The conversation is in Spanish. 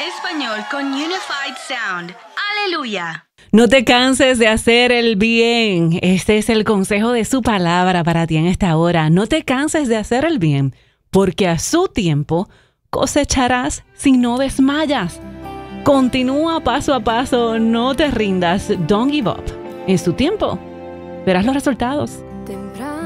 español con Unified Sound. ¡Aleluya! No te canses de hacer el bien. Este es el consejo de su palabra para ti en esta hora. No te canses de hacer el bien, porque a su tiempo cosecharás si no desmayas. Continúa paso a paso, no te rindas. Don't give up. En su tiempo verás los resultados.